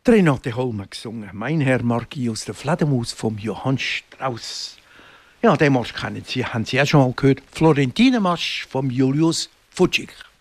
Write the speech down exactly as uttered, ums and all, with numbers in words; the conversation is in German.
Renate Holm gesungen. Mein Herr Marquis aus der Fledermaus vom Johann Strauss. Ja, den Marsch kennen Sie, haben Sie auch schon mal gehört. Florentinenmarsch vom Julius Fučík.